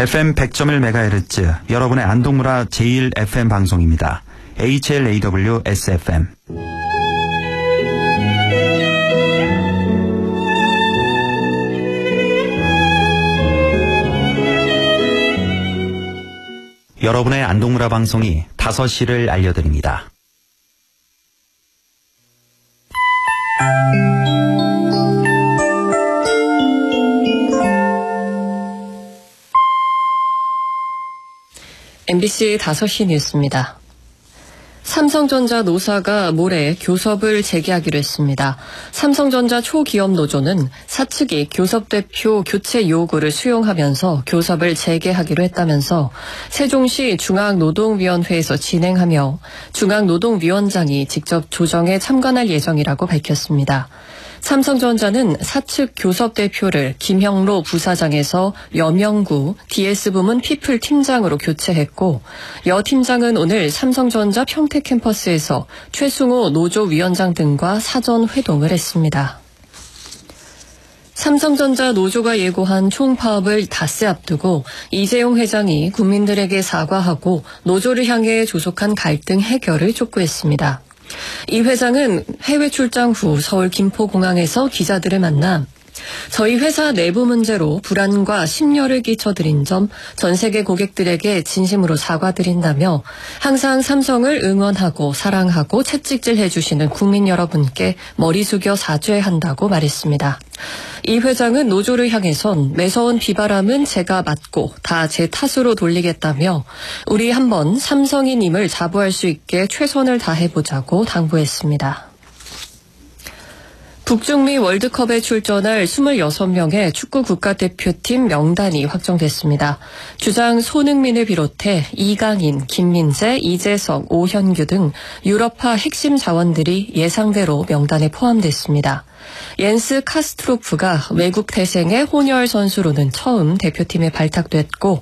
FM 100.1MHz 여러분의 안동문화 제1 FM 방송입니다. HLAW SFM. 여러분의 안동문화 방송이 5시를 알려드립니다. MBC 5시 뉴스입니다. 삼성전자 노사가 모레 교섭을 재개하기로 했습니다. 삼성전자 초기업 노조는 사측이 교섭 대표 교체 요구를 수용하면서 교섭을 재개하기로 했다면서 세종시 중앙노동위원회에서 진행하며 중앙노동위원장이 직접 조정에 참관할 예정이라고 밝혔습니다. 삼성전자는 사측 교섭 대표를 김형로 부사장에서 여명구 DS부문 피플 팀장으로 교체했고, 여 팀장은 오늘 삼성전자 평택캠퍼스에서 최승호 노조위원장 등과 사전 회동을 했습니다. 삼성전자 노조가 예고한 총파업을 닷새 앞두고 이재용 회장이 국민들에게 사과하고 노조를 향해 조속한 갈등 해결을 촉구했습니다. 이 회장은 해외 출장 후 서울 김포공항에서 기자들을 만나 저희 회사 내부 문제로 불안과 심려를 끼쳐드린 점 전 세계 고객들에게 진심으로 사과드린다며 항상 삼성을 응원하고 사랑하고 채찍질 해주시는 국민 여러분께 머리 숙여 사죄한다고 말했습니다. 이 회장은 노조를 향해선 매서운 비바람은 제가 맞고 다 제 탓으로 돌리겠다며 우리 한번 삼성인임을 자부할 수 있게 최선을 다해보자고 당부했습니다. 북중미 월드컵에 출전할 26명의 축구 국가대표팀 명단이 확정됐습니다. 주장 손흥민을 비롯해 이강인, 김민재, 이재성, 오현규 등 유럽파 핵심 자원들이 예상대로 명단에 포함됐습니다. 옌스 카스트로프가 외국 태생의 혼혈 선수로는 처음 대표팀에 발탁됐고